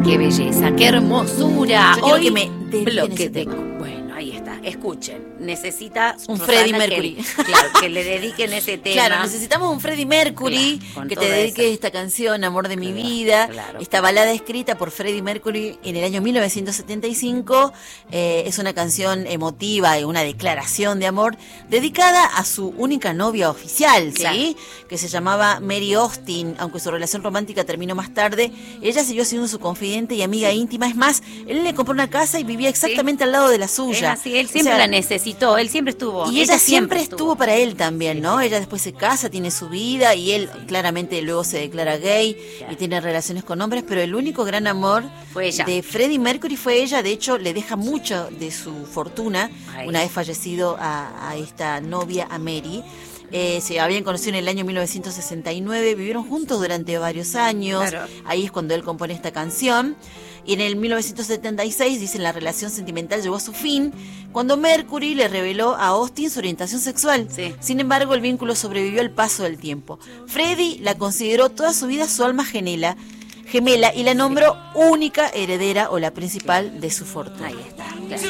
qué belleza, qué hermosura. Yo quiero Hoy que me dediquen bloque ese de... tema. Bueno, ahí está, escuchen. Necesita Un Susana Freddie Mercury. Claro, que le dediquen ese tema. Claro, necesitamos un Freddie Mercury Con que te toda dedique esa- esta canción, Amor de mi Claro, vida. claro. Esta balada escrita por Freddie Mercury en el año 1975 es una canción emotiva y una declaración de amor dedicada a su única novia oficial, ¿sí? Claro. Que se llamaba Mary Austin, aunque su relación romántica terminó más tarde. Ella siguió siendo su confidente y amiga íntima. Es más, él le compró una casa y vivía exactamente al lado de la suya. Es así, él siempre O sea, la necesitó, él siempre estuvo. y ella siempre estuvo para él también, ¿no? Ella después se casa, tiene su vida y él claramente luego se declara gay y tiene relaciones con hombres, pero el único gran amor Fue ella. de Freddie Mercury fue ella. De hecho, le deja mucho de su fortuna Ay. una vez fallecido a esta novia, a Mary. Se habían conocido en el año 1969, vivieron juntos durante varios años. Claro. Ahí es cuando él compone esta canción. Y en el 1976, dicen, la relación sentimental llegó a su fin cuando Mercury le reveló a Austin su orientación sexual. Sí. Sin embargo, el vínculo sobrevivió al paso del tiempo. Freddie la consideró toda su vida su alma gemela y la nombró única heredera o la principal de su fortuna. Ahí está.